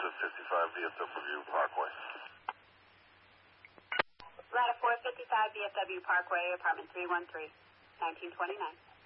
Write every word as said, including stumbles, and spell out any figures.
at fifty-five V F W Parkway. Ladder four fifty-five V F W Parkway, apartment three one three, nineteen twenty-nine.